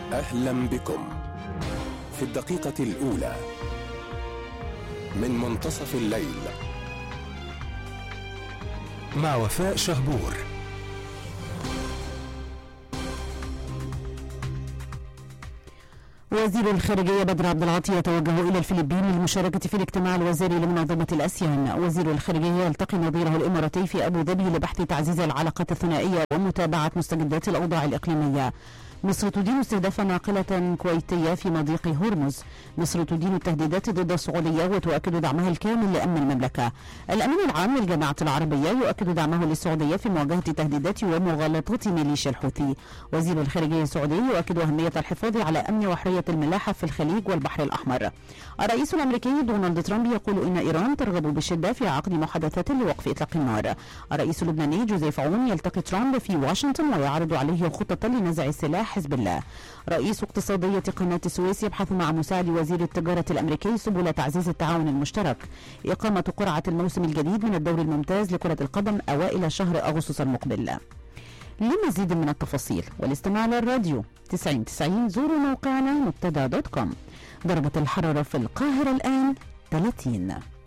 أهلا بكم في الدقيقة الأولى من منتصف الليل مع وفاء شهبور. وزير الخارجية بدر عبد العاطي يتوجه إلى الفلبين للمشاركة في الاجتماع الوزاري لمنظمة الآسيان. وزير الخارجية يلتقي نظيره الإماراتي في أبو ظبي لبحث تعزيز العلاقات الثنائية ومتابعة مستجدات الأوضاع الإقليمية. مصر تدين استهداف ناقلة كويتية في مضيق هرمز. مصر تدين التهديدات ضد السعودية وتؤكد دعمها الكامل لأمن المملكة. الأمين العام للجامعة العربية يؤكد دعمه للسعودية في مواجهة تهديدات ومغالطات ميليشيا الحوثي. وزير الخارجية السعودي يؤكد أهمية الحفاظ على أمن وحرية الملاحة في الخليج والبحر الأحمر. الرئيس الأمريكي دونالد ترامب يقول إن إيران ترغب بشدة في عقد محادثات لوقف إطلاق النار. الرئيس اللبناني جوزيف عون يلتقي ترامب في واشنطن ويعرض عليه خطة لنزع السلاح حزب الله. رئيس اقتصادية قناة السويس يبحث مع مساعد وزير التجارة الأمريكي سبل تعزيز التعاون المشترك. إقامة قرعة الموسم الجديد من الدوري الممتاز لكرة القدم أوائل شهر أغسطس المقبل. لمزيد من التفاصيل والاستماع للراديو 90 زوروا موقعنا مبتدا.com. درجة الحرارة في القاهرة الآن 30.